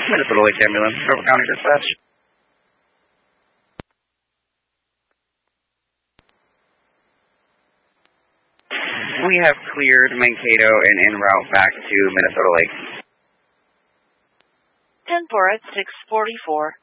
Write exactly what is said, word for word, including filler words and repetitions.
Minnesota Lake Ambulance, Trumbull County Dispatch. We have cleared Mankato and en route back to Minnesota Lake. ten four at six forty-four.